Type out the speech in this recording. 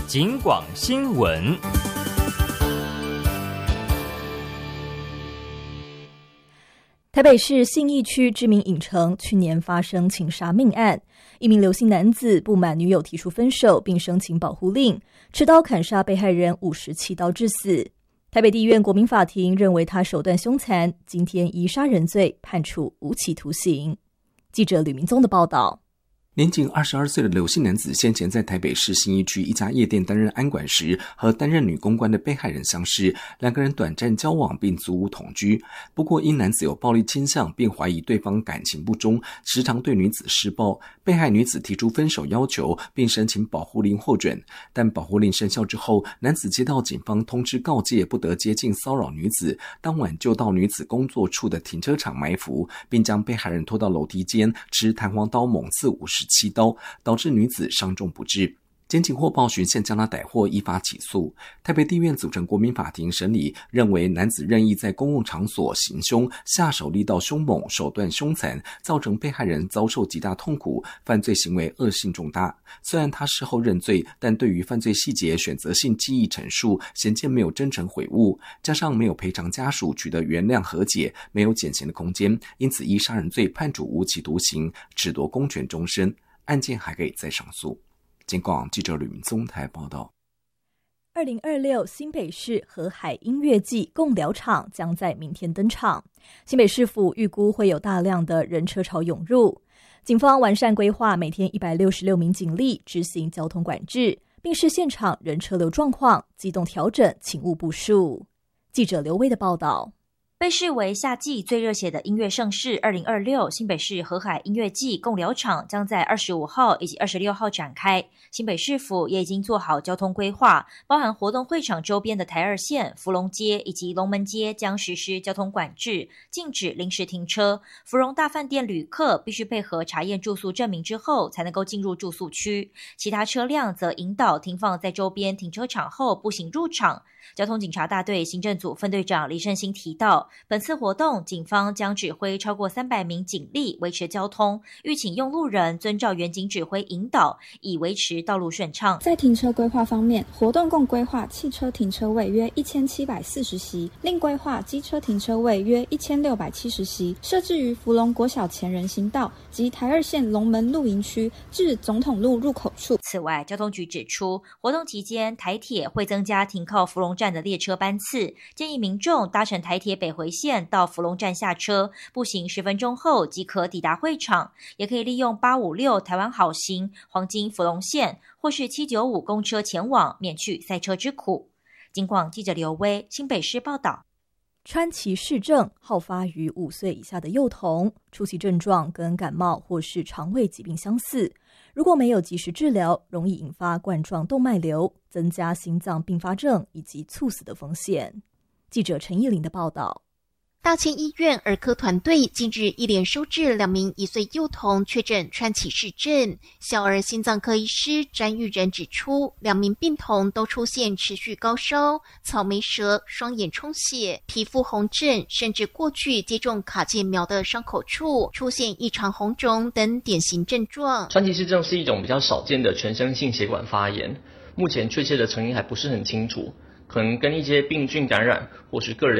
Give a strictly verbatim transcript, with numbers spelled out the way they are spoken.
警广新闻。 台北市信义区知名影城去年发生情杀命案，一名刘姓男子不满女友提出分手，并申请保护令，持刀砍杀被害人五十七刀致死。台北地院国民法庭认为他手段凶残，今天以杀人罪判处无期徒刑。记者吕明宗的报道。 年仅二十二岁的刘姓男子先前在台北市信义区一家夜店担任安管时，和担任女公关的被害人相识，两个人短暂交往并租屋同居。不过因男子有暴力倾向，并怀疑对方感情不忠，时常对女子施暴。被害女子提出分手要求，并申请保护令获准。但保护令生效之后，男子接到警方通知告诫不得接近骚扰女子，当晚就到女子工作处的停车场埋伏，并将被害人拖到楼梯间，持弹簧刀猛刺五十七刀，导致女子伤重不治。检警获报循线将他逮获，依法起诉。台北地院组成国民法庭审理，认为男子任意在公共场所行凶，下手力道凶猛，手段凶残，造成被害人遭受极大痛苦，犯罪行为恶性重大。虽然他事后认罪，但对于犯罪细节选择性记忆陈述，显见没有真诚悔悟，加上没有赔偿家属取得原谅和解，没有减刑的空间，因此依杀人罪判处无期徒刑，褫夺公权终身。案件还可以再上诉。警广记者吕明宗台报道。 二零二六新北市河海音乐季贡寮场将在明天登场，新北市府预估会有大量的人车潮涌入，警方完善规划，每天一百六十六名警力执行交通管制，并视现场人车流状况，机动调整勤务部署。记者刘威的报道。 被视为夏季最热血的音乐盛事二零二六新北市河海音乐季贡寮场将在二十五号以及二十六号展开，新北市府也已经做好交通规划，包含活动会场周边的台二线、福隆街以及龙门街将实施交通管制，禁止临时停车。芙蓉大饭店旅客必须配合查验住宿证明之后才能够进入住宿区，其他车辆则引导停放在周边停车场后步行入场。交通警察大队行政组分队长李胜兴提到，本次活动警方将指挥超过三百名警力维持交通，欲请用路人遵照原警指挥引导，以维持道路顺畅。 在停车规划方面，活动共规划汽车停车位约一千七百四十席，另规划机车停车位约一千六百七十席，设置于福隆国小前人行道及台二线龙门露营区至总统路入口处。 此外，交通局指出，活动期间台铁会增加停靠福隆站的列车班次，建议民众搭乘台铁北回线到福隆站下车，步行十分钟后即可抵达会场，也可以利用八五六台湾好行黄金福隆线或是七九五公车前往，免去塞车之苦。警广记者刘威新北市报道。 川崎氏症好发于五岁以下的幼童，初期症状跟感冒或是肠胃疾病相似，如果没有及时治疗，容易引发冠状动脉瘤，增加心脏并发症以及猝死的风险。记者陈义玲的报道。 大千医院儿科团队近日一连收治两名一岁幼童确诊川崎氏症。小儿心脏科医师詹玉仁指出，两名病童都出现持续高烧、草莓舌、双眼充血、皮肤红疹，甚至过去接种卡介苗的伤口处出现异常红肿等典型症状。 川崎氏症是一种比较少见的全身性血管发炎，目前确切的成因还不是很清楚，可能跟一些病菌感染或是个人